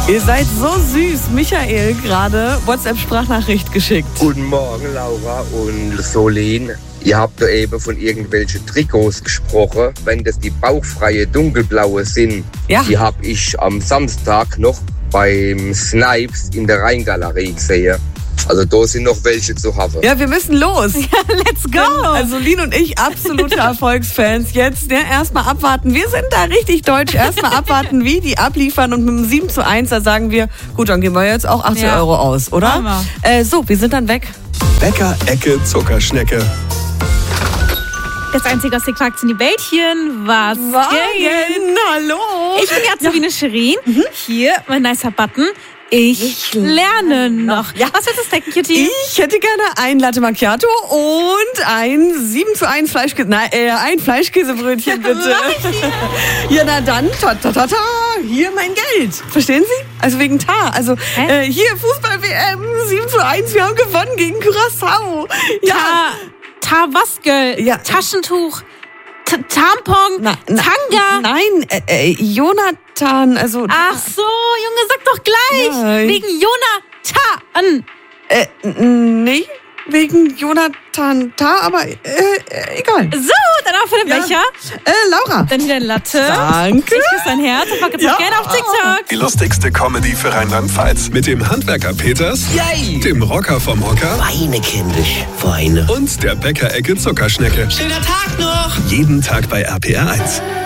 Ihr seid so süß. Michael gerade WhatsApp-Sprachnachricht geschickt. Guten Morgen, Laura und Solin. Ihr habt da eben von irgendwelchen Trikots gesprochen. Wenn das die bauchfreie dunkelblaue sind, die habe ich am Samstag noch beim Snipes in der Rheingalerie gesehen. Also da sind noch welche zu haben. Ja, wir müssen los. Ja, let's go. Also Lin und ich, absolute Erfolgsfans. Jetzt erstmal abwarten. Wir sind da richtig deutsch. Erstmal abwarten, wie die abliefern. Und mit dem 7:1, da sagen wir, gut, dann geben wir jetzt auch 80 Euro aus, oder? So, wir sind dann weg. Bäcker Ecke Zuckerschnecke. Das einzige aus den Quarks in die Bällchen. Was Wagen, hallo. Ich bin Sabine Shirin. Hier, mein nicer Button. Ich lerne noch. Ja. Was willst du snacken, Cutie? Ich hätte gerne ein Latte Macchiato und ein 7:1 ein Fleischkäsebrötchen, bitte. Ja, na dann, hier mein Geld. Verstehen Sie? Also wegen Ta. Hier Fußball-WM, 7:1, wir haben gewonnen gegen Curaçao. Ja. Was, Girl? Ja. Taschentuch, Tampon, Tanga. Nein, Jonathan, also... Ach so, Junge, sag doch gleich. Nein. Wegen Jonathan. Nee, wegen Jonathan aber egal. So, dann auch für den Becher. Laura. Dann wieder ein Latte. Danke. Ich küsse dein Herz und packe jetzt gerne auf TikTok. Die lustigste Comedy für Rheinland-Pfalz. Mit dem Handwerker Peters, dem Rocker vom Hocker Weine, kindisch, Weine. und der Bäcker Ecke Zuckerschnecke. Schöner Tag noch! Jeden Tag bei RPR 1.